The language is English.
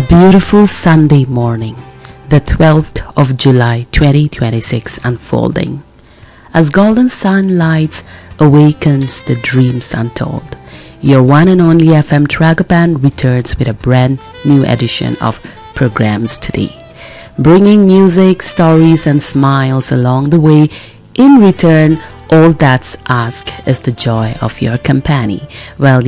beautiful Sunday morning, the 12th of July 2026 unfolding. As golden sunlight awakens the dreams untold, your one and only FM Tragapan returns with a brand new edition of programs today, bringing music, stories and smiles along the way. In return, all that's asked is the joy of your company. Well,